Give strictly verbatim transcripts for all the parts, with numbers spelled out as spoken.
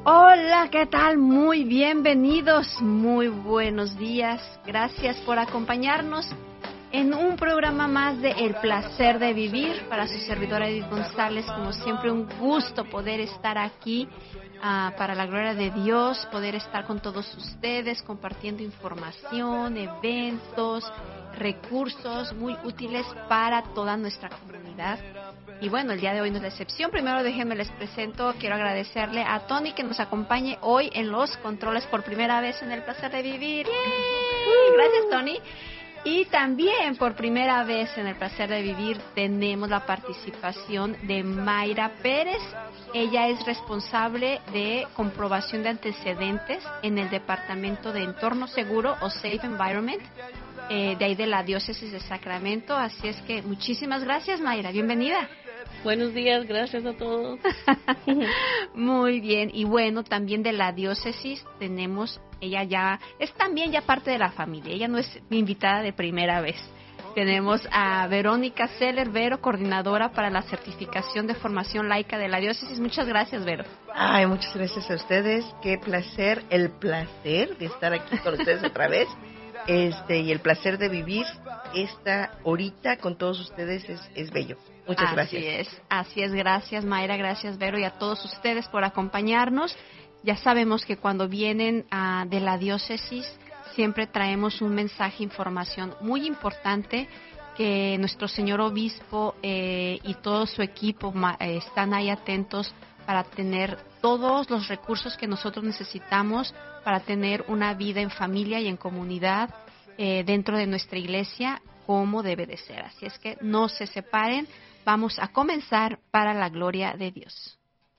Hola, ¿qué tal? Muy bienvenidos, muy buenos días. Gracias por acompañarnos en un programa más de El Placer de Vivir. Para su servidora Edith González, como siempre, un gusto poder estar aquí uh, para la gloria de Dios, poder estar con todos ustedes compartiendo información, eventos, recursos muy útiles para toda nuestra comunidad. Y bueno, el día de hoy no es la excepción. Primero déjenme les presento, quiero agradecerle a Tony que nos acompañe hoy en los controles por primera vez en El Placer de Vivir. ¡Yay! Gracias, Tony. Y también por primera vez en El Placer de Vivir tenemos la participación de Mayra Pérez. Ella es responsable de comprobación de antecedentes en el Departamento de Entorno Seguro o Safe Environment, eh, de ahí de la Diócesis de Sacramento. Así es que muchísimas gracias, Mayra. Bienvenida. Buenos días, gracias a todos. Muy bien, y bueno, también de la diócesis tenemos, ella ya es también ya parte de la familia, ella no es mi invitada de primera vez. Tenemos a Verónica Seller, Vero, coordinadora para la certificación de formación laica de la diócesis. Muchas gracias, Vero. Ay, muchas gracias a ustedes, qué placer, el placer de estar aquí con ustedes otra vez. Este, y el placer de vivir esta horita con todos ustedes es, es bello. Muchas así gracias. Así es, así es. Gracias, Mayra, gracias, Vero, y a todos ustedes por acompañarnos. Ya sabemos que cuando vienen uh, de la diócesis siempre traemos un mensaje, información muy importante que nuestro señor obispo eh, y todo su equipo ma, eh, están ahí atentos para tener todos los recursos que nosotros necesitamos para tener una vida en familia y en comunidad eh, dentro de nuestra iglesia como debe de ser. Así es que no se separen, vamos a comenzar para la gloria de Dios.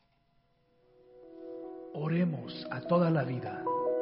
Oremos a toda la vida.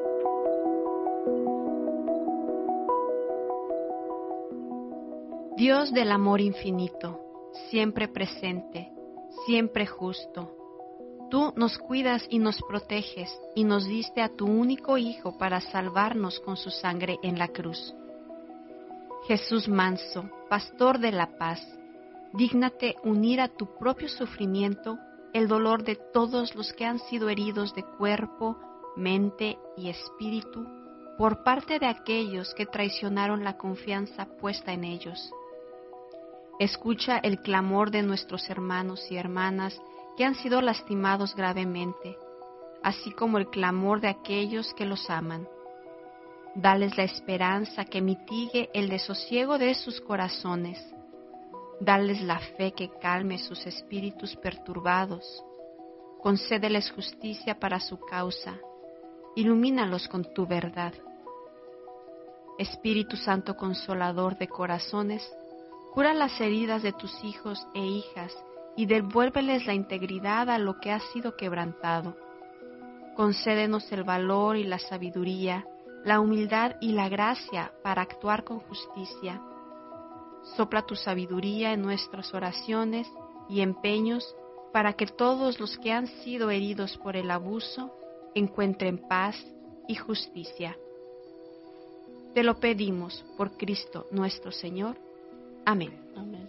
Dios del amor infinito, siempre presente, siempre justo, tú nos cuidas y nos proteges y nos diste a tu único Hijo para salvarnos con su sangre en la cruz. Jesús manso, pastor de la paz, dígnate unir a tu propio sufrimiento el dolor de todos los que han sido heridos de cuerpo, mente y espíritu por parte de aquellos que traicionaron la confianza puesta en ellos. Escucha el clamor de nuestros hermanos y hermanas que han sido lastimados gravemente, así como el clamor de aquellos que los aman. Dales la esperanza que mitigue el desosiego de sus corazones. Dales la fe que calme sus espíritus perturbados. Concédeles justicia para su causa. Ilumínalos con tu verdad. Espíritu Santo Consolador de corazones, cura las heridas de tus hijos e hijas y devuélveles la integridad a lo que ha sido quebrantado. Concédenos el valor y la sabiduría, la humildad y la gracia para actuar con justicia. Sopla tu sabiduría en nuestras oraciones y empeños para que todos los que han sido heridos por el abuso encuentren paz y justicia. Te lo pedimos por Cristo nuestro Señor. Amén. Amén.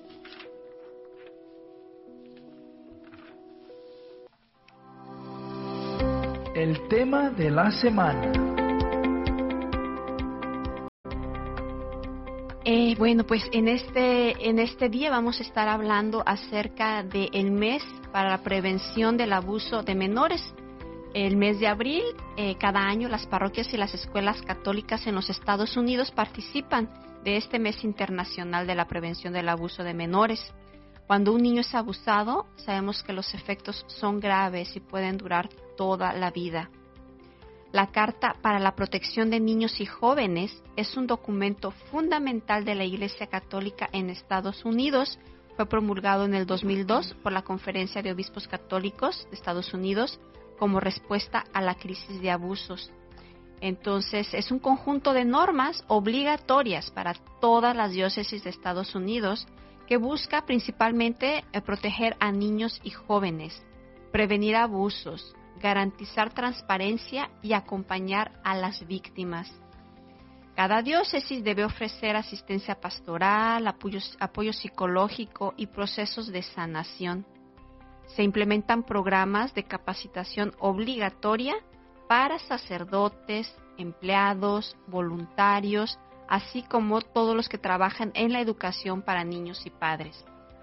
El tema de la semana. Eh, bueno, pues en este, en este día vamos a estar hablando acerca del mes para la prevención del abuso de menores. El mes de abril, eh, cada año las parroquias y las escuelas católicas en los Estados Unidos participan de este mes internacional de la prevención del abuso de menores. Cuando un niño es abusado, sabemos que los efectos son graves y pueden durar toda la vida. La Carta para la Protección de Niños y Jóvenes es un documento fundamental de la Iglesia Católica en Estados Unidos. Fue promulgado en el dos mil dos por la Conferencia de Obispos Católicos de Estados Unidos como respuesta a la crisis de abusos. Entonces, es un conjunto de normas obligatorias para todas las diócesis de Estados Unidos que busca principalmente eh, proteger a niños y jóvenes, prevenir abusos, garantizar transparencia y acompañar a las víctimas. Cada diócesis debe ofrecer asistencia pastoral, apoyo, apoyo psicológico y procesos de sanación. se implementan programas de capacitación obligatoria para sacerdotes, empleados, voluntarios, así como todos los que trabajan en la educación para niños y padres.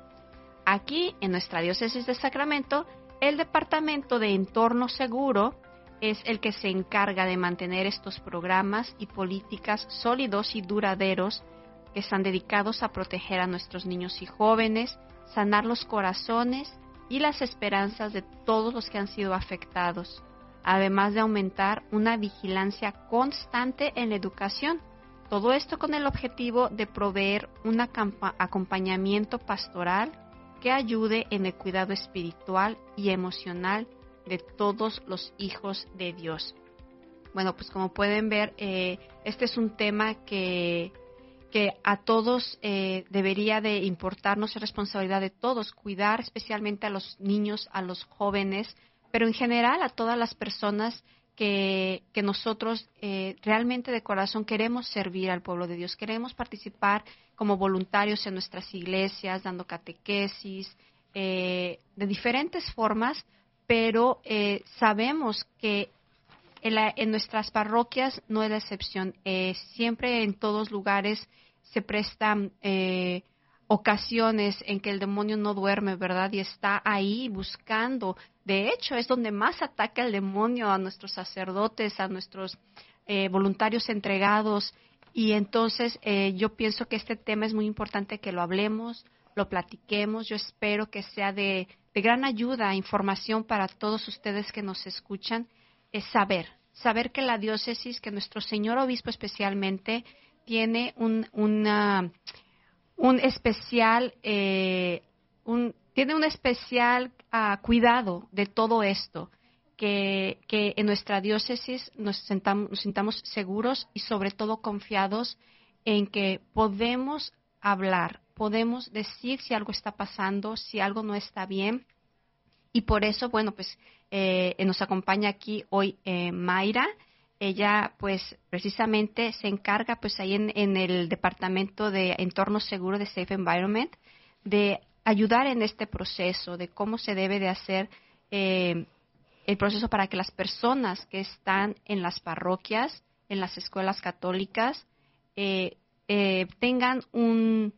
Aquí, en nuestra diócesis de Sacramento, el Departamento de Entorno Seguro es el que se encarga de mantener estos programas y políticas sólidos y duraderos que están dedicados a proteger a nuestros niños y jóvenes, sanar los corazones y las esperanzas de todos los que han sido afectados, además de aumentar una vigilancia constante en la educación. Todo esto con el objetivo de proveer un acompañamiento pastoral que ayude en el cuidado espiritual y emocional de todos los hijos de Dios. Bueno, pues como pueden ver, eh, este es un tema que, que a todos eh, debería de importarnos, es responsabilidad de todos, cuidar especialmente a los niños, a los jóvenes, pero en general a todas las personas que, que nosotros eh, realmente de corazón queremos servir al pueblo de Dios, queremos participar como voluntarios en nuestras iglesias, dando catequesis, eh, de diferentes formas, pero eh, sabemos que en, la, en nuestras parroquias no es la excepción. Eh, siempre en todos lugares se prestan eh, ocasiones en que el demonio no duerme, ¿verdad? Y está ahí buscando. De hecho, es donde más ataca el demonio a nuestros sacerdotes, a nuestros eh, voluntarios entregados. Y entonces eh, yo pienso que este tema es muy importante que lo hablemos, lo platiquemos. Yo espero que sea de, de gran ayuda, información para todos ustedes que nos escuchan, es saber, saber que la diócesis, que nuestro señor obispo especialmente, tiene un, una, un especial, eh, un, tiene un especial uh, cuidado de todo esto, que, que en nuestra diócesis nos, sentamos, nos sintamos seguros y sobre todo confiados en que podemos hablar, podemos decir si algo está pasando, si algo no está bien. Y por eso, bueno, pues eh, nos acompaña aquí hoy eh, Mayra. Ella, pues, precisamente se encarga, pues, ahí en, en el Departamento de Entorno Seguro de Safe Environment, de ayudar en este proceso, de cómo se debe de hacer eh, el proceso para que las personas que están en las parroquias, en las escuelas católicas, eh, eh, tengan un,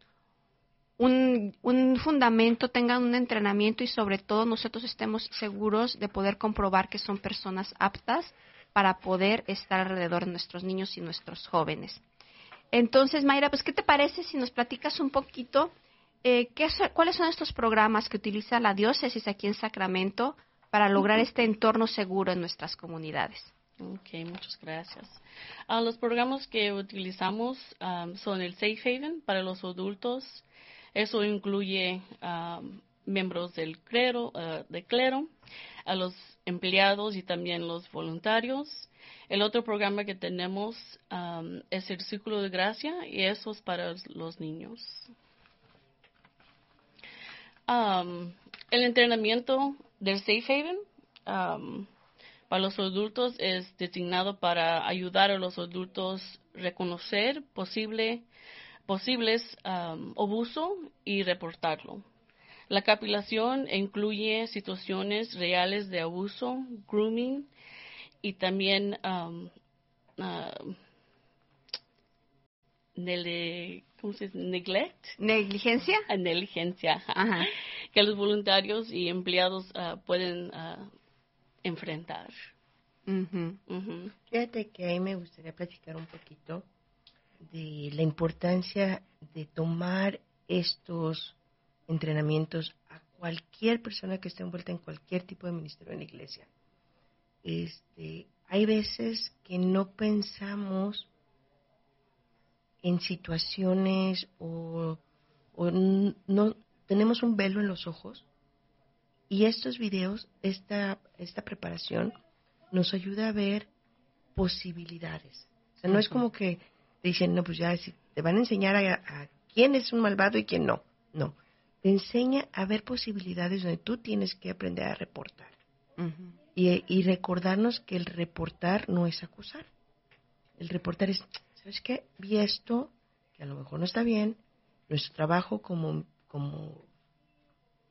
un, un fundamento, tengan un entrenamiento y sobre todo nosotros estemos seguros de poder comprobar que son personas aptas para poder estar alrededor de nuestros niños y nuestros jóvenes. Entonces, Mayra, pues, ¿qué te parece si nos platicas un poquito eh, qué, cuáles son estos programas que utiliza la diócesis aquí en Sacramento para lograr este entorno seguro en nuestras comunidades? Ok, muchas gracias. Uh, los programas que utilizamos um, son el Safe Haven para los adultos. Eso incluye um, miembros del clero, uh, de clero, a los empleados y también los voluntarios. El otro programa que tenemos um, es el Círculo de Gracia y eso es para los niños. Um, el entrenamiento del Safe Haven um, para los adultos es designado para ayudar a los adultos a reconocer posible, posibles um, abuso y reportarlo. La capilación incluye situaciones reales de abuso, grooming y también um, uh, nele, ¿cómo se dice? Neglect. ¿Negligencia? Uh, negligencia. Ajá. Que los voluntarios y empleados uh, pueden uh, enfrentar. Uh-huh. Uh-huh. Fíjate que ahí me gustaría platicar un poquito de la importancia de tomar estos entrenamientos a cualquier persona que esté envuelta en cualquier tipo de ministerio en la iglesia. Este, hay veces que no pensamos en situaciones o, o no tenemos un velo en los ojos y estos videos, esta, esta preparación nos ayuda a ver posibilidades. O sea, no uh-huh. es como que te dicen, no, pues ya si te van a enseñar a, a quién es un malvado y quién no. No, te enseña a ver posibilidades donde tú tienes que aprender a reportar. Uh-huh. Y, y recordarnos que el reportar no es acusar. El reportar es, ¿sabes qué? Vi esto, que a lo mejor no está bien. Nuestro trabajo como, como,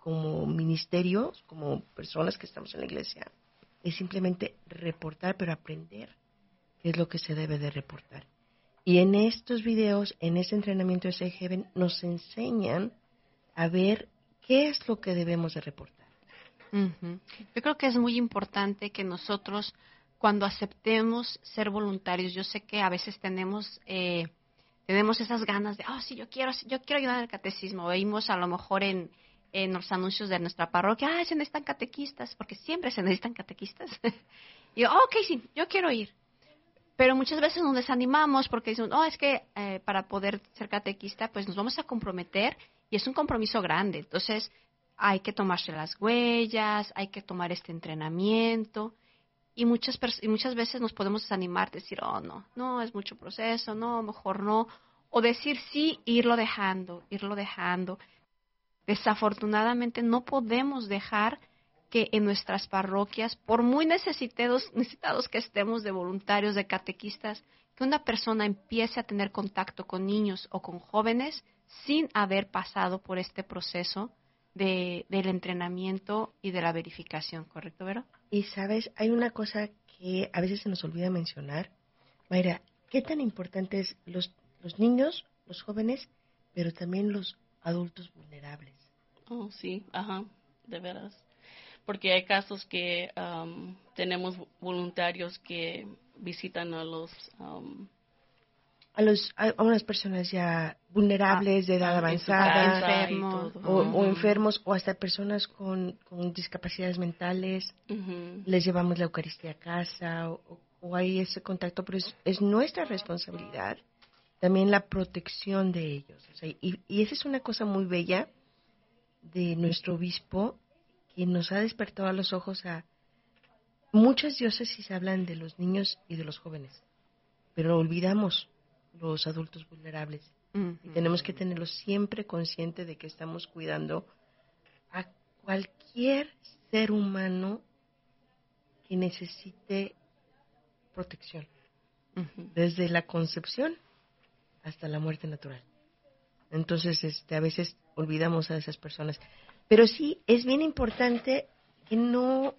como ministerio, como personas que estamos en la iglesia, es simplemente reportar, pero aprender qué es lo que se debe de reportar. Y en estos videos, en este entrenamiento de Safe Haven, nos enseñan a ver qué es lo que debemos de reportar. Uh-huh. Yo creo que es muy importante que nosotros, cuando aceptemos ser voluntarios, yo sé que a veces tenemos eh, tenemos esas ganas de, oh, sí, yo quiero yo quiero ayudar en el catecismo. Oímos a lo mejor en, en los anuncios de nuestra parroquia, ah, se necesitan catequistas, porque siempre se necesitan catequistas. Y yo, oh, ok, sí, yo quiero ir. Pero muchas veces nos desanimamos porque dicen, oh, es que eh, para poder ser catequista, pues nos vamos a comprometer y es un compromiso grande. Entonces, hay que tomarse las huellas, hay que tomar este entrenamiento y muchas pers- y muchas veces nos podemos desanimar, decir, oh, no, no, es mucho proceso, no, mejor no. O decir sí, irlo dejando, irlo dejando. Desafortunadamente no podemos dejar que en nuestras parroquias, por muy necesitados, necesitados que estemos de voluntarios, de catequistas, que una persona empiece a tener contacto con niños o con jóvenes sin haber pasado por este proceso de, del entrenamiento y de la verificación, ¿correcto, Vero? Y sabes, hay una cosa que a veces se nos olvida mencionar. Mayra, ¿qué tan importante es los, los niños, los jóvenes, pero también los adultos vulnerables? Oh, sí, ajá, de veras. Porque hay casos que um, tenemos voluntarios que visitan a los... Um, a los a, a unas personas ya vulnerables, de edad ah, avanzada, enfermos, o, uh-huh. o enfermos, o hasta personas con, con discapacidades mentales. uh-huh. Les llevamos la Eucaristía a casa, o, o hay ese contacto, pero es, es nuestra responsabilidad también la protección de ellos. O sea, y, y esa es una cosa muy bella de nuestro obispo, que nos ha despertado a los ojos a... Muchas diócesis hablan de los niños y de los jóvenes, pero olvidamos los adultos vulnerables. Uh-huh. Y tenemos que tenerlos siempre consciente de que estamos cuidando a cualquier ser humano que necesite protección, Uh-huh. desde la concepción hasta la muerte natural. Entonces, este, a veces olvidamos a esas personas. Pero sí, es bien importante que no,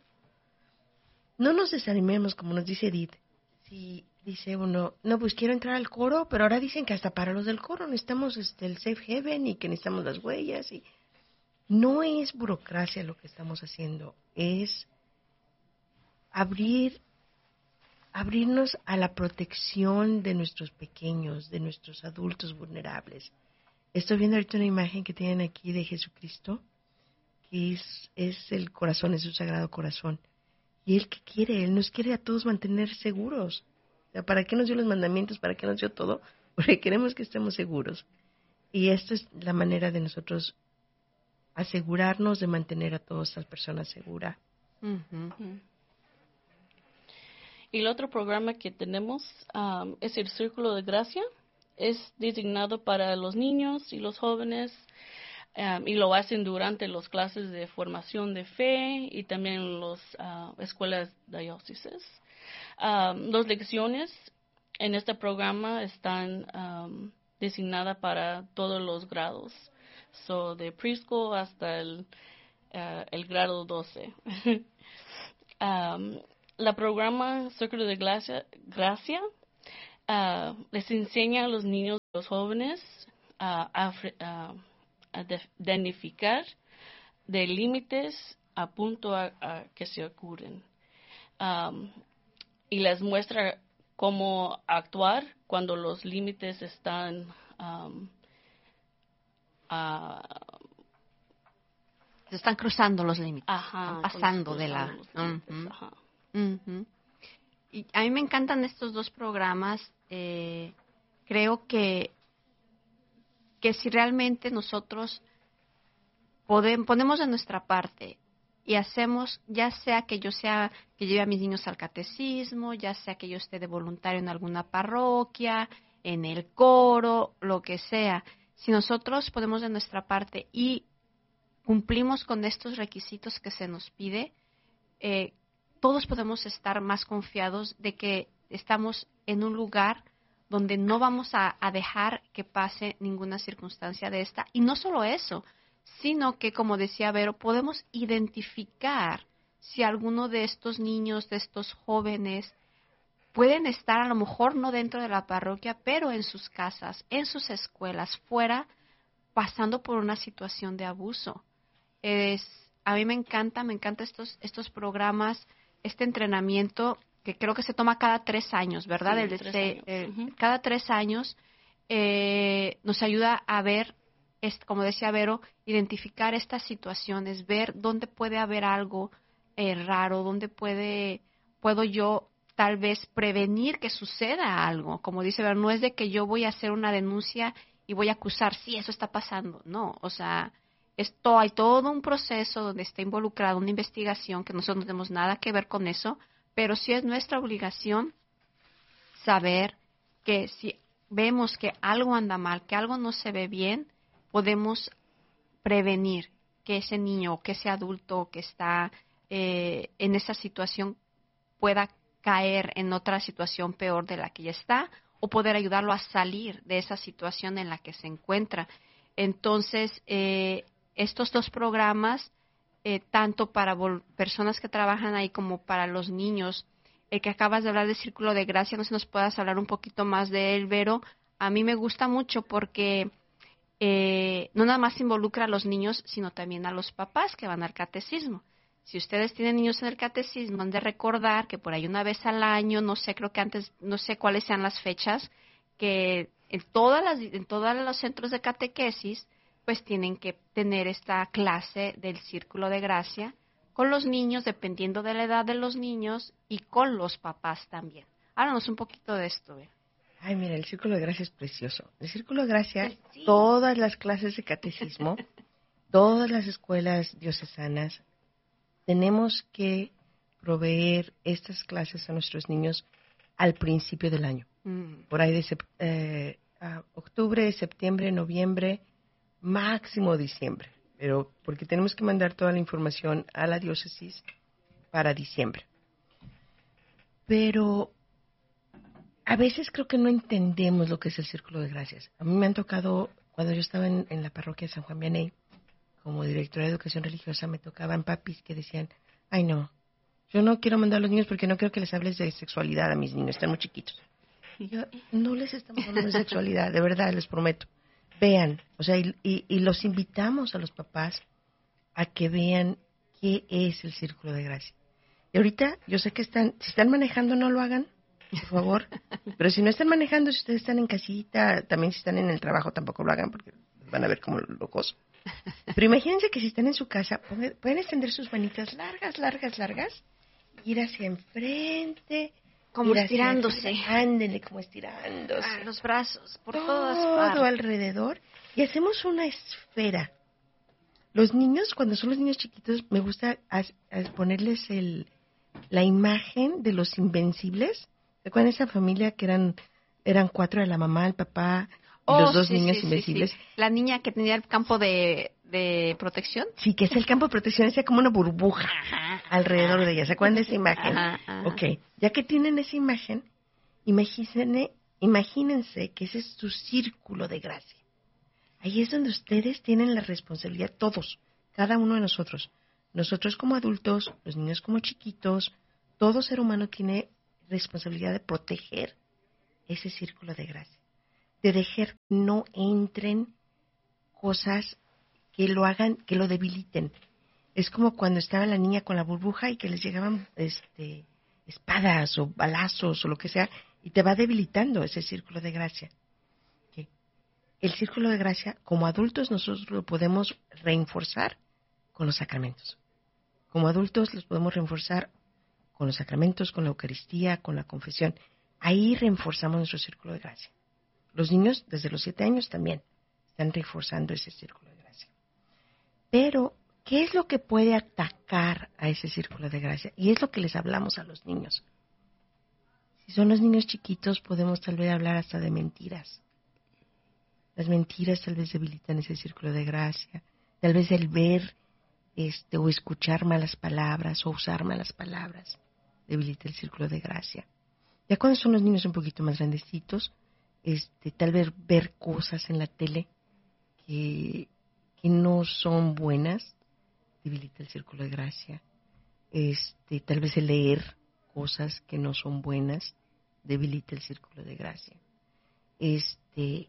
no nos desanimemos, como nos dice Edith. Si dice uno, no, pues quiero entrar al coro, pero ahora dicen que hasta para los del coro necesitamos este, el Safe Haven y que necesitamos las huellas. Y no es burocracia lo que estamos haciendo, es abrir, abrirnos a la protección de nuestros pequeños, de nuestros adultos vulnerables. Estoy viendo ahorita una imagen que tienen aquí de Jesucristo, que es, es el corazón, es su sagrado corazón. Y Él, ¿qué quiere? Él nos quiere a todos mantener seguros. O sea, ¿para qué nos dio los mandamientos? ¿Para qué nos dio todo? Porque queremos que estemos seguros. Y esta es la manera de nosotros asegurarnos de mantener a todas estas personas seguras. Uh-huh. Uh-huh. Y el otro programa que tenemos um, es el Círculo de Gracia. Es designado para los niños y los jóvenes um, y lo hacen durante las clases de formación de fe y también en las uh, escuelas diócesis. Um, las lecciones en este programa están um, designadas para todos los grados, so de preschool hasta el, uh, el grado doce. um, la programa Círculo de Gracia, Gracia Uh, les enseña a los niños y los jóvenes uh, a, uh, a identificar de límites a punto a, a que se ocurren um, y les muestra cómo actuar cuando los límites están um, uh, se están cruzando los límites, ajá, están pasando de la... Uh-huh. Ajá. Uh-huh. Y a mí me encantan estos dos programas. Eh, creo que, que si realmente nosotros podemos, ponemos de nuestra parte y hacemos, ya sea que yo sea que lleve a mis niños al catecismo, ya sea que yo esté de voluntario en alguna parroquia, en el coro, lo que sea, si nosotros ponemos de nuestra parte y cumplimos con estos requisitos que se nos pide, eh, todos podemos estar más confiados de que estamos en un lugar donde no vamos a, a dejar que pase ninguna circunstancia de esta. Y no solo eso, sino que, como decía Vero, podemos identificar si alguno de estos niños, de estos jóvenes, pueden estar a lo mejor no dentro de la parroquia, pero en sus casas, en sus escuelas, fuera, pasando por una situación de abuso. Es, a mí me encanta, me encanta estos, estos programas, este entrenamiento que creo que se toma cada tres años, ¿verdad? Sí, El de tres se- años. eh, Ujú. Cada tres años eh, nos ayuda a ver, es, como decía Vero, identificar estas situaciones, ver dónde puede haber algo eh, raro, dónde puede, puedo yo tal vez prevenir que suceda algo. Como dice Vero, no es de que yo voy a hacer una denuncia y voy a acusar, sí, eso está pasando. No, o sea, esto hay todo un proceso donde está involucrada una investigación que nosotros no tenemos nada que ver con eso, pero sí es nuestra obligación saber que si vemos que algo anda mal, que algo no se ve bien, podemos prevenir que ese niño o que ese adulto que está eh, en esa situación pueda caer en otra situación peor de la que ya está o poder ayudarlo a salir de esa situación en la que se encuentra. Entonces, eh, estos dos programas, eh, tanto para vol- personas que trabajan ahí como para los niños, el que acabas de hablar de Círculo de Gracia, no sé si nos puedas hablar un poquito más de él, Vero. A mí me gusta mucho porque eh, no nada más involucra a los niños, sino también a los papás que van al catecismo. Si ustedes tienen niños en el catecismo, han de recordar que por ahí una vez al año, no sé, creo que antes, no sé cuáles sean las fechas, que en todas las, en todos los centros de catequesis, pues tienen que tener esta clase del Círculo de Gracia con los niños, dependiendo de la edad de los niños, y con los papás también. Háblanos un poquito de esto, ¿eh? Ay, mira, el Círculo de Gracia es precioso. El Círculo de Gracia, Pues sí. todas las clases de catecismo, todas las escuelas diocesanas, tenemos que proveer estas clases a nuestros niños al principio del año. Mm. Por ahí de sep- eh, a octubre, septiembre, noviembre, máximo diciembre. Pero porque tenemos que mandar toda la información a la diócesis para diciembre. Pero a veces creo que no entendemos lo que es el Círculo de Gracias. A mí me han tocado, cuando yo estaba en, en la parroquia de San Juan Vianney, como directora de educación religiosa, me tocaban papis que decían, ay no, yo no quiero mandar a los niños porque no quiero que les hables de sexualidad a mis niños, están muy chiquitos. Y yo, no les estamos hablando de sexualidad, de verdad, les prometo. Vean, o sea, y, y, y los invitamos a los papás a que vean qué es el Círculo de Gracia. Y ahorita, yo sé que están, si están manejando, no lo hagan, por favor. Pero si no están manejando, si ustedes están en casita, también si están en el trabajo, tampoco lo hagan porque los van a ver como locos. Pero imagínense que si están en su casa, pueden, pueden extender sus manitas largas, largas, largas, ir hacia enfrente, Como ir hacia estirándose. arriba, ándenle como estirándose. Ah, los brazos, por Todo todas partes. alrededor. Y hacemos una esfera. Los niños, cuando son los niños chiquitos, me gusta as- as- ponerles el, la imagen de los invencibles. ¿Recuerdan esa familia que eran, eran cuatro, de la mamá, el papá y Oh, los dos sí, niños sí, sí, invencibles? sí. La niña que tenía el campo de, de protección. Sí, que es el campo de protección, es como una burbuja alrededor de ella. ¿Se acuerdan de esa imagen? Ajá, ajá. Ok, ya que tienen esa imagen, imagínense, imagínense que ese es su círculo de gracia. Ahí es donde ustedes tienen la responsabilidad, todos, cada uno de nosotros. Nosotros como adultos, los niños como chiquitos, todo ser humano tiene responsabilidad de proteger ese círculo de gracia. De dejar que no entren cosas que lo hagan, que lo debiliten. Es como cuando estaba la niña con la burbuja y que les llegaban este, espadas o balazos o lo que sea, y te va debilitando ese círculo de gracia. ¿Sí? El círculo de gracia, como adultos, nosotros lo podemos reforzar con los sacramentos. Como adultos los podemos reforzar con los sacramentos, con la Eucaristía, con la confesión. Ahí reforzamos nuestro círculo de gracia. Los niños, desde los siete años, también están reforzando ese círculo de gracia. Pero, ¿qué es lo que puede atacar a ese círculo de gracia? Y es lo que les hablamos a los niños. Si son los niños chiquitos, podemos tal vez hablar hasta de mentiras. Las mentiras tal vez debilitan ese círculo de gracia. Tal vez el ver este, o escuchar malas palabras o usar malas palabras debilita el círculo de gracia. Ya cuando son los niños un poquito más grandecitos, este, tal vez ver cosas en la tele que, que no son buenas, debilita el círculo de gracia. Este, tal vez el leer cosas que no son buenas debilita el círculo de gracia. Este,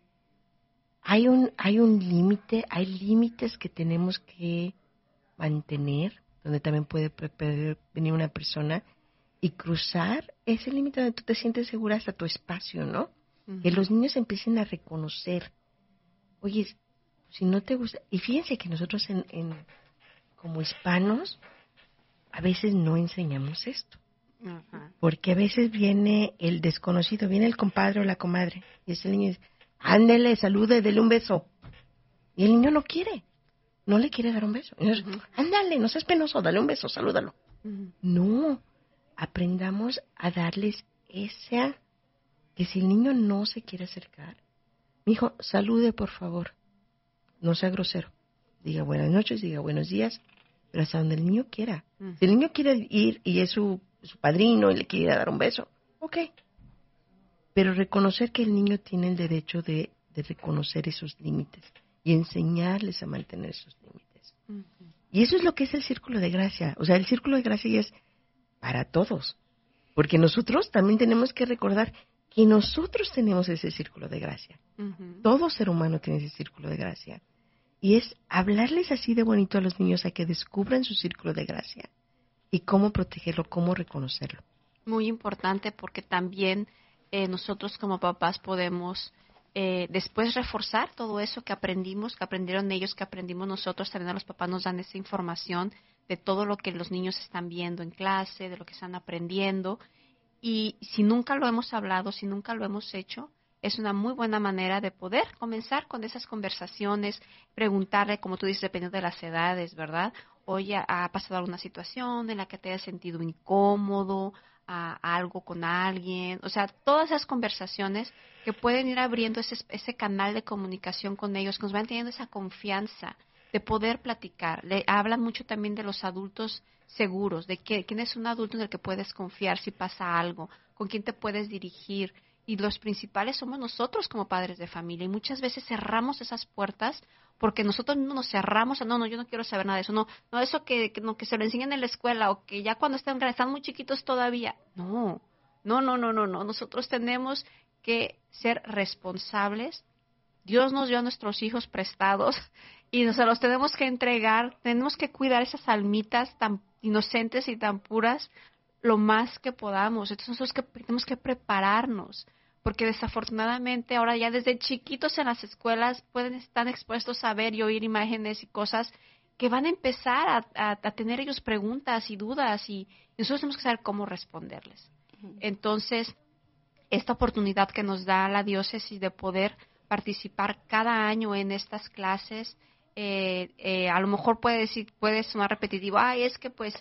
hay un, hay un límite, hay límites que tenemos que mantener, donde también puede venir una persona y cruzar ese límite donde tú te sientes segura hasta tu espacio, ¿no? Uh-huh. Que los niños empiecen a reconocer, oye, si no te gusta, y fíjense que nosotros en, en como hispanos a veces no enseñamos esto, uh-huh. porque a veces viene el desconocido, viene el compadre o la comadre, y ese niño dice, ándele, salude, dele un beso, y el niño no quiere, no le quiere dar un beso, y nosotros, uh-huh. ándale, no seas penoso, dale un beso, salúdalo. Uh-huh. No, aprendamos a darles esa, que si el niño no se quiere acercar, mijo, salude por favor, no sea grosero, diga buenas noches, diga buenos días, pero hasta donde el niño quiera. Uh-huh. Si el niño quiere ir y es su, su padrino y le quiere dar un beso, ok. Pero reconocer que el niño tiene el derecho de, de reconocer esos límites y enseñarles a mantener esos límites. Uh-huh. Y eso es lo que es el círculo de gracia. O sea, el círculo de gracia es para todos. Porque nosotros también tenemos que recordar que nosotros tenemos ese círculo de gracia. Uh-huh. Todo ser humano tiene ese círculo de gracia. Y es hablarles así de bonito a los niños a que descubran su círculo de gracia y cómo protegerlo, cómo reconocerlo. Muy importante porque también eh, nosotros como papás podemos eh, después reforzar todo eso que aprendimos, que aprendieron ellos, que aprendimos nosotros. También los papás nos dan esa información de todo lo que los niños están viendo en clase, de lo que están aprendiendo. Y si nunca lo hemos hablado, si nunca lo hemos hecho, es una muy buena manera de poder comenzar con esas conversaciones, preguntarle, como tú dices, dependiendo de las edades, ¿verdad? Oye, ¿ha pasado alguna situación en la que te hayas sentido incómodo, a, a algo con alguien? O sea, todas esas conversaciones que pueden ir abriendo ese, ese canal de comunicación con ellos, que nos van teniendo esa confianza de poder platicar. Le hablan mucho también de los adultos seguros, de que, quién es un adulto en el que puedes confiar si pasa algo, con quién te puedes dirigir. Y los principales somos nosotros como padres de familia. Y muchas veces cerramos esas puertas porque nosotros no nos cerramos. No, no, yo no quiero saber nada de eso. No, no eso que, que, no, que se lo enseñen en la escuela o que ya cuando están grandes, están muy chiquitos todavía. No, no, no, no, no, no. Nosotros tenemos que ser responsables. Dios nos dio a nuestros hijos prestados y nos los tenemos que entregar. Tenemos que cuidar esas almitas tan inocentes y tan puras lo más que podamos. Entonces nosotros que tenemos que prepararnos, porque desafortunadamente ahora ya desde chiquitos en las escuelas pueden estar expuestos a ver y oír imágenes y cosas que van a empezar a, a, a tener ellos preguntas y dudas y nosotros tenemos que saber cómo responderles. Uh-huh. Entonces, esta oportunidad que nos da la diócesis de poder participar cada año en estas clases, eh, eh, a lo mejor puede decir, puede sonar repetitivo, ay, es que pues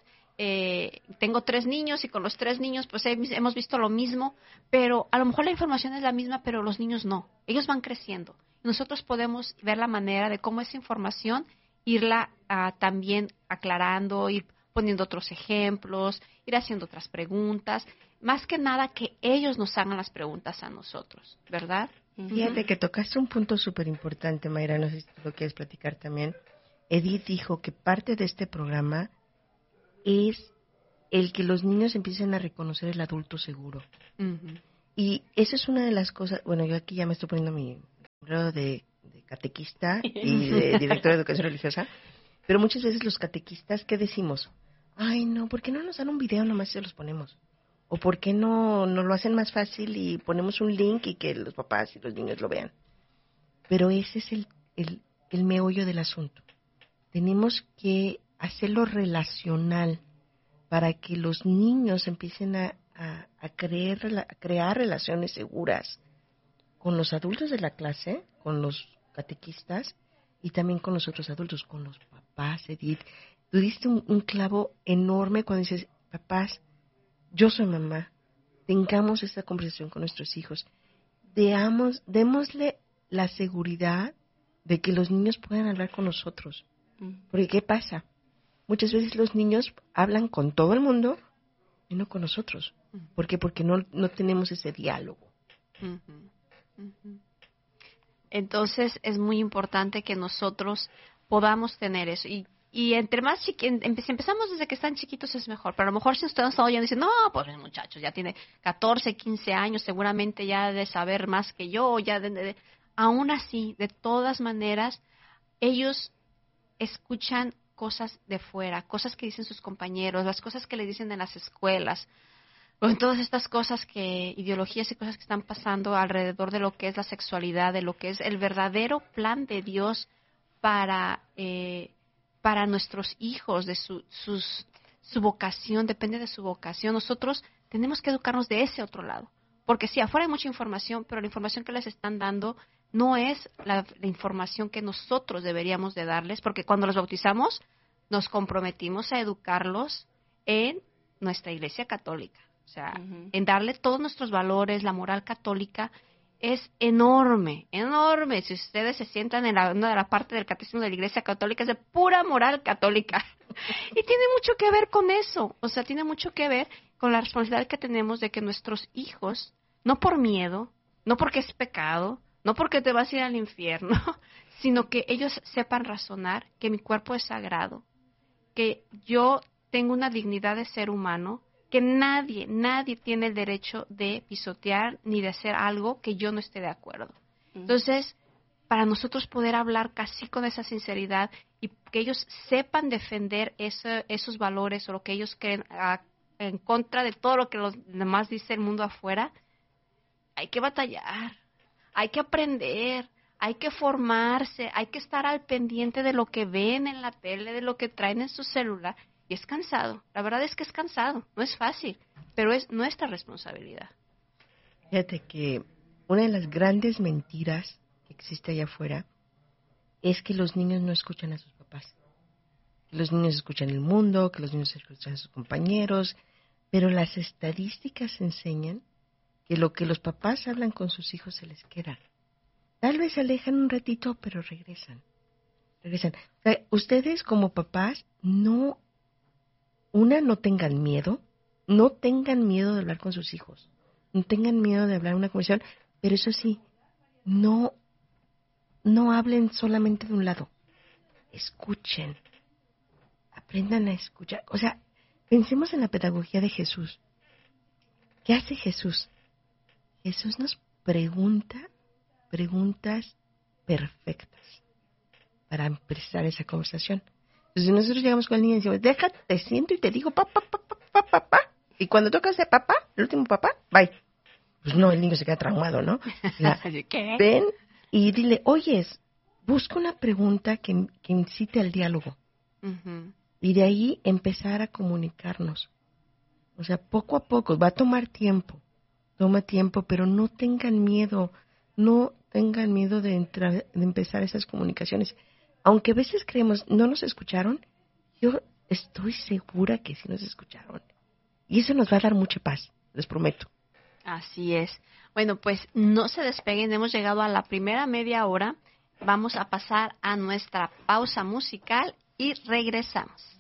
Eh, tengo tres niños y con los tres niños pues he, hemos visto lo mismo, pero a lo mejor la información es la misma, pero los niños no, ellos van creciendo. Nosotros podemos ver la manera de cómo esa información irla uh, también aclarando, ir poniendo otros ejemplos, ir haciendo otras preguntas, más que nada que ellos nos hagan las preguntas a nosotros, ¿verdad? Fíjate uh-huh. que tocaste un punto súper importante, Mayra, no sé si tú lo quieres platicar también. Edith dijo que parte de este programa es el que los niños empiecen a reconocer el adulto seguro. Uh-huh. Y esa es una de las cosas, bueno, yo aquí ya me estoy poniendo mi grado de, de catequista y de directora de educación religiosa, pero muchas veces los catequistas, ¿qué decimos? Ay, no, ¿por qué no nos dan un video nomás y se los ponemos? ¿O por qué no nos lo hacen más fácil y ponemos un link y que los papás y los niños lo vean? Pero ese es el, el, el meollo del asunto. Tenemos que hacerlo relacional para que los niños empiecen a, a, a, creer, a crear relaciones seguras con los adultos de la clase, con los catequistas y también con los otros adultos, con los papás. Edith, tú diste un, un clavo enorme cuando dices, papás, yo soy mamá, tengamos esta conversación con nuestros hijos, Deamos, démosle la seguridad de que los niños puedan hablar con nosotros. Porque ¿qué pasa? Muchas veces los niños hablan con todo el mundo y no con nosotros. ¿Por qué? Porque no, no tenemos ese diálogo. Uh-huh. Uh-huh. Entonces es muy importante que nosotros podamos tener eso. Y, y entre más chiqui- em- si empezamos desde que están chiquitos es mejor. Pero a lo mejor si ustedes están oyendo y dicen, no, pues el muchacho ya tiene catorce, quince años, seguramente ya ha de saber más que yo. ya de, de- de- Aún así, de todas maneras, ellos escuchan cosas de fuera, cosas que dicen sus compañeros, las cosas que le dicen en las escuelas, con todas estas cosas que, ideologías y cosas que están pasando alrededor de lo que es la sexualidad, de lo que es el verdadero plan de Dios para, eh, para nuestros hijos, de su, sus, su vocación, depende de su vocación. Nosotros tenemos que educarnos de ese otro lado, porque sí, afuera hay mucha información, pero la información que les están dando no es la, la información que nosotros deberíamos de darles, porque cuando los bautizamos nos comprometimos a educarlos en nuestra Iglesia Católica. O sea, uh-huh. en darle todos nuestros valores, la moral católica es enorme, enorme. Si ustedes se sientan en la, una de la parte del catecismo de la Iglesia Católica, es de pura moral católica. Y tiene mucho que ver con eso. O sea, tiene mucho que ver con la responsabilidad que tenemos de que nuestros hijos, no por miedo, no porque es pecado, no porque te vas a ir al infierno, sino que ellos sepan razonar que mi cuerpo es sagrado, que yo tengo una dignidad de ser humano, que nadie, nadie tiene el derecho de pisotear ni de hacer algo que yo no esté de acuerdo. Entonces, para nosotros poder hablar casi con esa sinceridad y que ellos sepan defender ese, esos valores o lo que ellos creen a, en contra de todo lo que los demás dice el mundo afuera, hay que batallar, hay que aprender, hay que formarse, hay que estar al pendiente de lo que ven en la tele, de lo que traen en su celular. Y es cansado, la verdad es que es cansado, no es fácil, pero es nuestra responsabilidad. Fíjate que una de las grandes mentiras que existe allá afuera es que los niños no escuchan a sus papás. Que los niños escuchan el mundo, que los niños escuchan a sus compañeros, pero las estadísticas enseñan que lo que los papás hablan con sus hijos se les queda. Tal vez se alejan un ratito, pero regresan. Regresan. O sea, ustedes como papás no... Una, no tengan miedo, no tengan miedo de hablar con sus hijos, no tengan miedo de hablar una conversación, pero eso sí, no, no hablen solamente de un lado, escuchen, aprendan a escuchar. O sea, pensemos en la pedagogía de Jesús. ¿Qué hace Jesús? Jesús nos pregunta preguntas perfectas para empezar esa conversación. Entonces nosotros llegamos con el niño y decimos, déjate, te siento y te digo papá, papá, papá, papá. Y cuando tocas de papá, el último papá, bye. Pues no, el niño se queda traumado, ¿no? La, ¿Qué? Ven y dile, oyes, busca una pregunta que, que incite al diálogo. Uh-huh. Y de ahí empezar a comunicarnos. O sea, poco a poco, va a tomar tiempo, toma tiempo, pero no tengan miedo, no tengan miedo de, entrar, de empezar esas comunicaciones. Aunque a veces creemos, no nos escucharon, yo estoy segura que sí nos escucharon. Y eso nos va a dar mucha paz, les prometo. Así es. Bueno, pues no se despeguen, hemos llegado a la primera media hora. Vamos a pasar a nuestra pausa musical y regresamos.